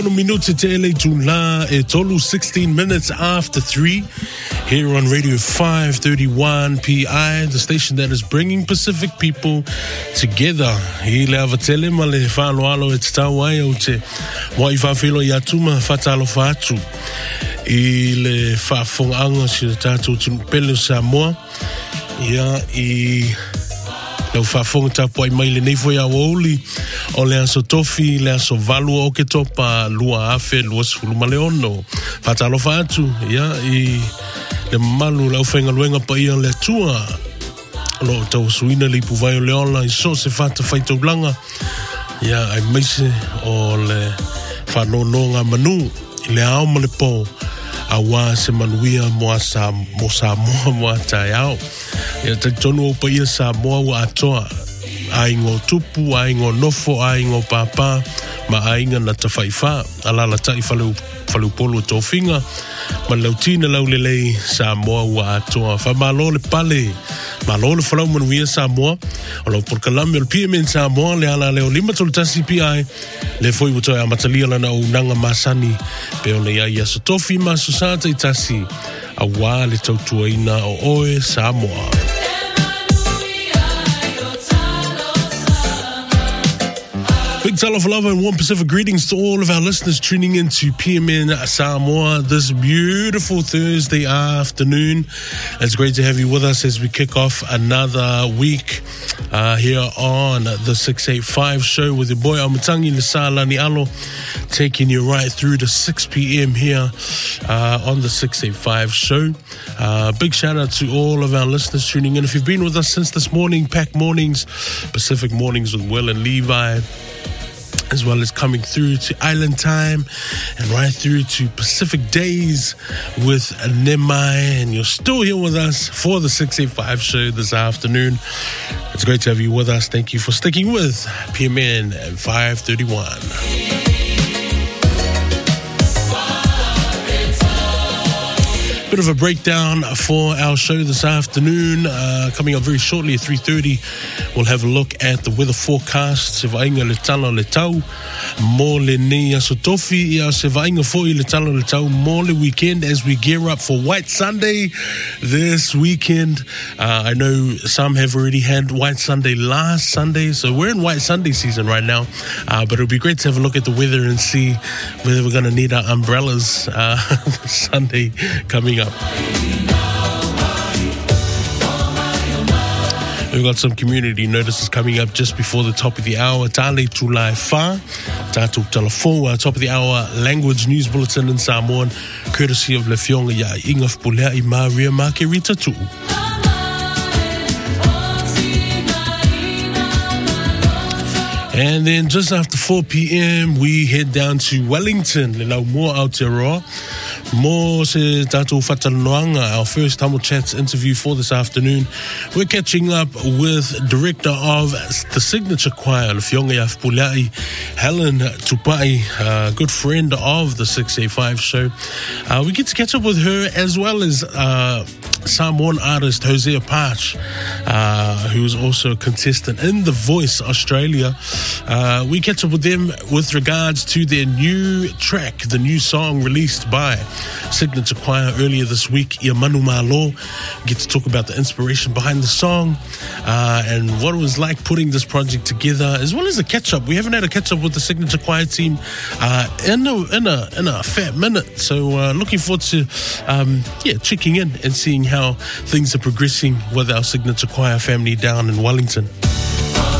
Minuti tele tula e tolu 16 minutes after 3 here on Radio 531 PI, the station that is bringing Pacific people together. I le avatele ma le whaloalo e te tauai o te wai whawhilo i atuma whatalo whatu i le whawhonganga si le tātou tunupele o Samoa ia i lau whawhonga tapu ai mai le neifo ia wauli o le aso tofi, le aso valu o ke topa lua afe, lua sifulu ma le ono. Whatalo whatu, ia, i le malu lau whenga luenga pa ia le atua. Lo tau suina li puvai o le ola, i so se whata whaitau langa. Ia, ai meise o le whanononga manu, i le ao ma le po. A wā se manuia mo Samoa mo a tai au. Ia te tonu o pa ia Samoa wa atoa. Aingo tupu, aingo nofo, aingo papa, ma ainga na tawhaiwha. Alala tai whalu polo tō whinga. Ma lautina lau lelei Samoa wa atoa. Whamalo le pale. Malo le whalau manuia Samoa. O lau porkalami o le PMN Samoa. Le ala leo 5 tolutasi PI. Le foi wutoi a matalia lana o nanga masani. Peo le ia ia sotofi ma susata i tasi. A wā le tautuaina o oe Samoa. Big talo for love and warm Pacific greetings to all of our listeners tuning in to PMN Samoa this beautiful Thursday afternoon. It's great to have you with us as we kick off another week here on the 685 show with your boy Amatangi Lesalani Alo, taking you right through to 6 p.m. here on the 685 show. Big shout out to all of our listeners tuning in. If you've been with us since this morning, Pack Mornings, Pacific Mornings with Will and Levi, as well as coming through to Island Time and right through to Pacific Days with Nemai. And you're still here with us for the 685 show this afternoon. It's great to have you with us. Thank you for sticking with PMN 531. Bit of a breakdown for our show this afternoon. Coming up very shortly at 3:30, we'll have a look at the weather forecast. Se vainga le tala le tau, mo le nei aso tofi, ia se vainga foi le tala le tau, mo le weekend as we gear up for White Sunday this weekend. I know some have already had White Sunday last Sunday, so we're in White Sunday season right now. But it'll be great to have a look at the weather and see whether we're going to need our umbrellas this Sunday coming up. We've got some community notices coming up just before the top of the hour. Tale tulai fa, tatuk telefon, top of the hour language news bulletin in Samoan, courtesy of Le Fionga ya Ingaf Pulea I Maria Margarita tu. And then just after 4 p.m, we head down to Wellington, le lau mua Aotearoa. Mo se tātou whatanoanga, our first Tamil Chats interview for this afternoon. We're catching up with director of the Signature Choir, Le Fionga Iaf Pulai, Helen Tupai, good friend of the 685 show. We get to catch up with her as well as Samoan artist Hosea Patch, who is also a contestant in The Voice Australia. We catch up with them with regards to their new track, the new song released by Signature Choir earlier this week, Ia Manu Malo. Get to talk about the inspiration behind the song and what it was like putting this project together, as well as a catch-up. We haven't had a catch-up with the Signature Choir team in a fat minute, so looking forward to checking in and seeing how things are progressing with our Signature Choir family down in Wellington.